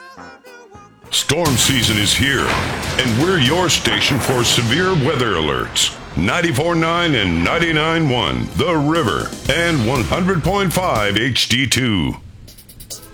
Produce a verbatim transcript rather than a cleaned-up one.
Storm season is here, and we're your station for severe weather alerts. ninety-four point nine and ninety-nine point one The River, and one hundred point five H D two.